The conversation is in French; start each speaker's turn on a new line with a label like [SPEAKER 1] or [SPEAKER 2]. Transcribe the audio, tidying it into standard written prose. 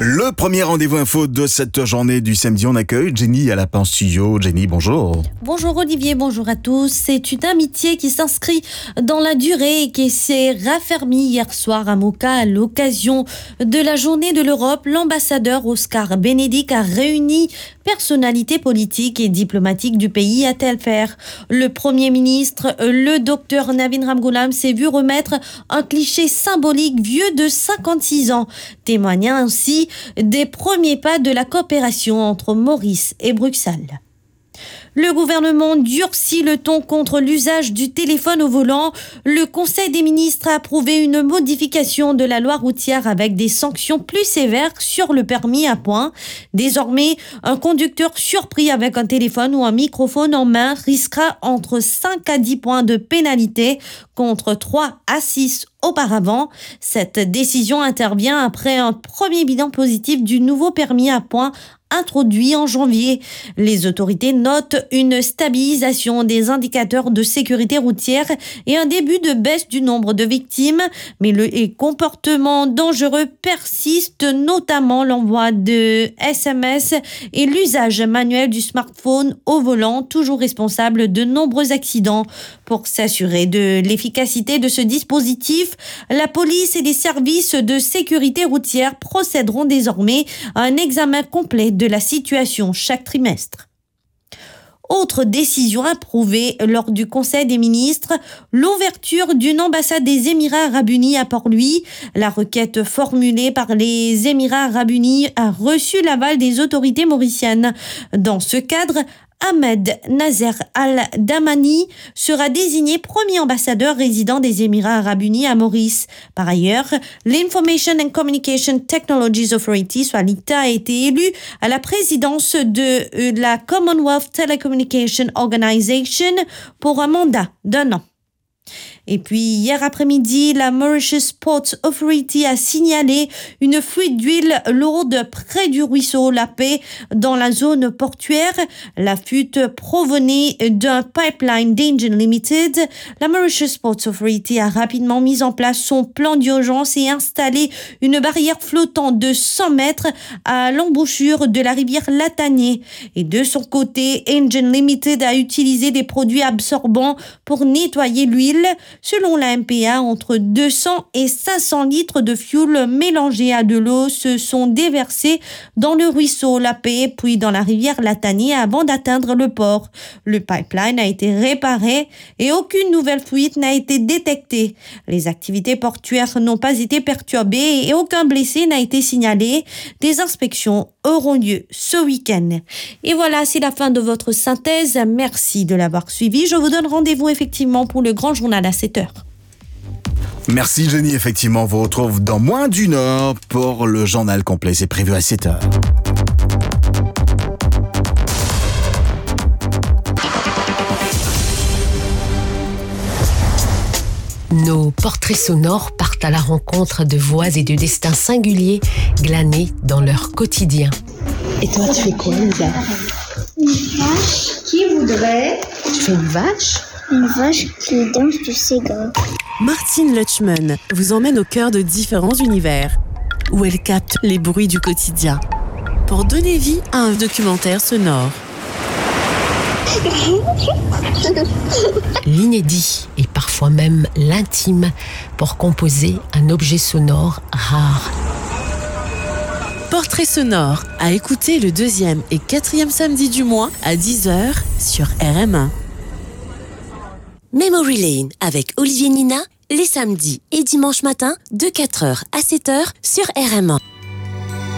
[SPEAKER 1] Le premier rendez-vous info de cette journée du samedi, on accueille Jenny à la Lapin Studio. Jenny, bonjour.
[SPEAKER 2] Bonjour Olivier, bonjour à tous. C'est une amitié qui s'inscrit dans la durée et qui s'est raffermie hier soir à Moka à l'occasion de la journée de l'Europe. L'ambassadeur Oscar Benedict a réuni personnalités politiques et diplomatiques du pays à Telfer. Le Premier ministre, le docteur Navin Ramgoolam, s'est vu remettre un cliché symbolique vieux de 56 ans, témoignant ainsi des premiers pas de la coopération entre Maurice et Bruxelles. Le gouvernement durcit le ton contre l'usage du téléphone au volant. Le Conseil des ministres a approuvé une modification de la loi routière avec des sanctions plus sévères sur le permis à points. Désormais, un conducteur surpris avec un téléphone ou un microphone en main risquera entre 5 à 10 points de pénalité contre 3 à 6 auparavant. Cette décision intervient après un premier bilan positif du nouveau permis à points introduit en janvier. Les autorités notent une stabilisation des indicateurs de sécurité routière et un début de baisse du nombre de victimes, mais les comportements dangereux persistent, notamment l'envoi de SMS et l'usage manuel du smartphone au volant, toujours responsable de nombreux accidents. Pour s'assurer de l'efficacité de ce dispositif, la police et les services de sécurité routière procéderont désormais à un examen complet de la situation chaque trimestre. Autre décision approuvée lors du Conseil des ministres, l'ouverture d'une ambassade des Émirats arabes unis à Port-Louis. La requête formulée par les Émirats arabes unis a reçu l'aval des autorités mauriciennes. Dans ce cadre, Ahmed Nasser Al-Damani sera désigné premier ambassadeur résident des Émirats arabes unis à Maurice. Par ailleurs, l'Information and Communication Technologies Authority, soit l'ICTA, a été élu à la présidence de la Commonwealth Telecommunication Organization pour un mandat d'1 an. Et puis, hier après-midi, la Mauritius Ports Authority a signalé une fuite d'huile lourde près du ruisseau La Paix dans la zone portuaire. La fuite provenait d'un pipeline d'Engen Limited. La Mauritius Ports Authority a rapidement mis en place son plan d'urgence et installé une barrière flottante de 100 mètres à l'embouchure de la rivière Latanier. Et de son côté, Engen Limited a utilisé des produits absorbants pour nettoyer l'huile. Selon la MPA, entre 200 et 500 litres de fioul mélangés à de l'eau se sont déversés dans le ruisseau La Paix, puis dans la rivière Latanier avant d'atteindre le port. Le pipeline a été réparé et aucune nouvelle fuite n'a été détectée. Les activités portuaires n'ont pas été perturbées et aucun blessé n'a été signalé. Des inspections auront lieu ce week-end. Et voilà, c'est la fin de votre synthèse. Merci de l'avoir suivi. Je vous donne rendez-vous effectivement pour le grand journal à 7h.
[SPEAKER 1] Merci Jenny, effectivement, on vous retrouve dans moins d'une heure pour le journal complet, c'est prévu à 7h.
[SPEAKER 3] Nos portraits sonores partent à la rencontre de voix et de destins singuliers glanés dans leur quotidien.
[SPEAKER 4] Et toi, tu fais quoi, Lisa?
[SPEAKER 5] Une vache.
[SPEAKER 4] Qui voudrait? Tu fais une vache?
[SPEAKER 5] Une vache qui danse du Sega.
[SPEAKER 6] Martine Lutchman vous emmène au cœur de différents univers, où elle capte les bruits du quotidien, pour donner vie à un documentaire sonore.
[SPEAKER 3] L'inédit et parfois même l'intime pour composer un objet sonore rare.
[SPEAKER 6] Portrait sonore à écouter le 2e et 4e samedi du mois à 10h sur RM1.
[SPEAKER 7] Memory Lane avec Olivier Nina, les samedis et dimanches matins de 4h à 7h sur RM1.